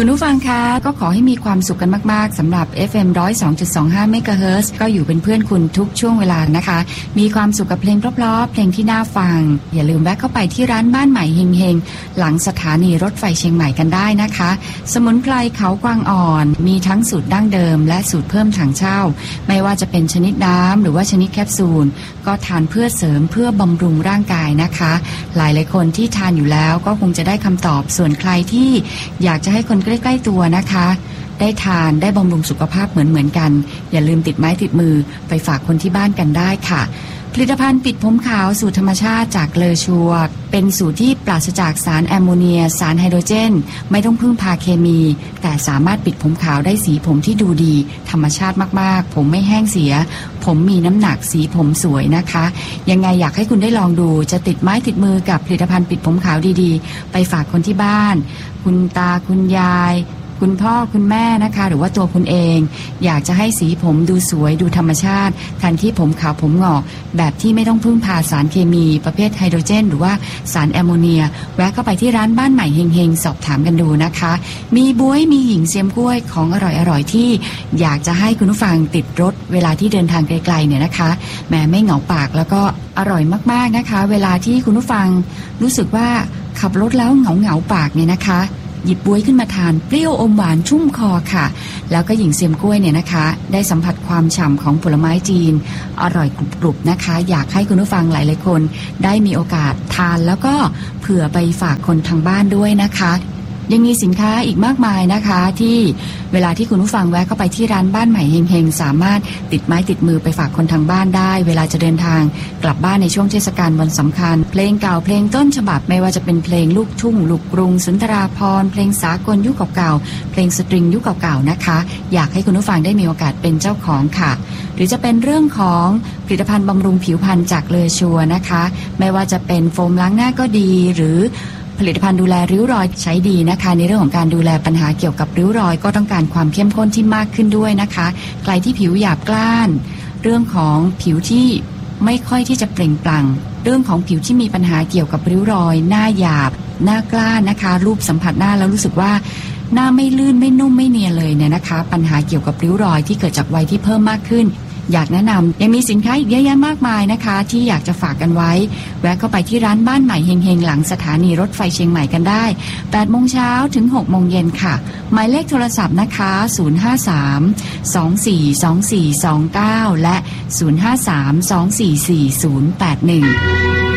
คุณผู้ฟังคะก็ขอให้มีความสุขกันมากๆสำหรับ FM 102.25 เมกะเฮิรตซ์ก็อยู่เป็นเพื่อนคุณทุกช่วงเวลานะคะมีความสุขกับเพลงเพราะๆเพลงที่น่าฟังอย่าลืมแวะเข้าไปที่ร้านบ้านใหม่เฮงๆหลังสถานีรถไฟเชียงใหม่กันได้นะคะสมุนไพรเขากวางอ่อนมีทั้งสูตรดั้งเดิมและสูตรเพิ่มถังเช่าไม่ว่าจะเป็นชนิดน้ำหรือว่าชนิดแคปซูลก็ทานเพื่อเสริมเพื่อบำรุงร่างกายนะคะหลายๆคนที่ทานอยู่แล้วก็คงจะได้คำตอบส่วนใครที่อยากจะให้คนใกล้ๆตัวนะคะได้ทานได้บำรุงสุขภาพเหมือนกันอย่าลืมติดไม้ติดมือไปฝากคนที่บ้านกันได้ค่ะผลิตภัณฑ์ปิดผมขาวสูตรธรรมชาติจากเลอชัวเป็นสูตรที่ปราศจากสารแอมโมเนียสารไฮโดรเจนไม่ต้องพึ่งพาเคมีแต่สามารถปิดผมขาวได้สีผมที่ดูดีธรรมชาติมากๆผมไม่แห้งเสียผมมีน้ำหนักสีผมสวยนะคะยังไงอยากให้คุณได้ลองดูจะติดไม้ติดมือกับผลิตภัณฑ์ปิดผมขาวดีๆไปฝากคนที่บ้านคุณตาคุณยายคุณพ่อคุณแม่นะคะหรือว่าตัวคุณเองอยากจะให้สีผมดูสวยดูธรรมชาติแทนที่ผมขาวผมงอกแบบที่ไม่ต้องพึ่งพาสารเคมีประเภทไฮโดรเจนหรือว่าสารแอมโมเนียแวะเข้าไปที่ร้านบ้านใหม่เฮงๆสอบถามกันดูนะคะมีบ๊วยมีหญิงเสียมกล้วยของอร่อยๆที่อยากจะให้คุณผู้ฟังติดรถเวลาที่เดินทางไกลๆเนี่ยนะคะแม้ไม่เหงาปากแล้วก็อร่อยมากๆนะคะเวลาที่คุณผู้ฟังรู้สึกว่าขับรถแล้วเหงาปากเนี่ยนะคะหยิบบ๊วยขึ้นมาทานเปรี้ยวอมหวานชุ่มคอค่ะแล้วก็หญิงเสียมกล้วยเนี่ยนะคะได้สัมผัสความฉ่ำของผลไม้จีนอร่อยกรุบๆนะคะอยากให้คุณผู้ฟังหลายๆคนได้มีโอกาสทานแล้วก็เผื่อไปฝากคนทางบ้านด้วยนะคะยังมีสินค้าอีกมากมายนะคะที่เวลาที่คุณผู้ฟังแวะเข้าไปที่ร้านบ้านใหม่เฮงๆสามารถติดไม้ติดมือไปฝากคนทางบ้านได้เวลาจะเดินทางกลับบ้านในช่วงเทศกาลวันสำคัญเพลงเก่าเพลงต้นฉบับไม่ว่าจะเป็นเพลงลูกทุ่งลูกกรุงสุนทราภรณ์เพลงสากลยุคเก่าๆเพลงสตริงยุคเก่าๆนะคะอยากให้คุณผู้ฟังได้มีโอกาสเป็นเจ้าของค่ะหรือจะเป็นเรื่องของผลิตภัณฑ์บำรุงผิวพรรณจากเลอชัวนะคะไม่ว่าจะเป็นโฟมล้างหน้าก็ดีหรือผลิตภัณฑ์ดูแลริ้วรอยใช้ดีนะคะในเรื่องของการดูแลปัญหาเกี่ยวกับริ้วรอยก็ต้องการความเข้มข้นที่มากขึ้นด้วยนะคะใครที่ผิวหยาบกร้านเรื่องของผิวที่ไม่ค่อยที่จะเปล่งปลั่งเรื่องของผิวที่มีปัญหาเกี่ยวกับริ้วรอยหน้าหยาบหน้ากล้านนะคะรูปสัมผัสหน้าแล้วรู้สึกว่าหน้าไม่ลื่นไม่นุ่มไม่เนียนเลยเนี่ยนะคะปัญหาเกี่ยวกับริ้วรอยที่เกิดจากวัยที่เพิ่มมากขึ้นอยากแนะนำยังมีสินค้าอีกเยอะแยะมากมายนะคะที่อยากจะฝากกันไว้แวะเข้าไปที่ร้านบ้านใหม่เฮงๆหลังสถานีรถไฟเชียงใหม่กันได้ 8 โมงเช้าถึง 6 โมงเย็นค่ะหมายเลขโทรศัพท์นะคะ053-242429และ053-244-081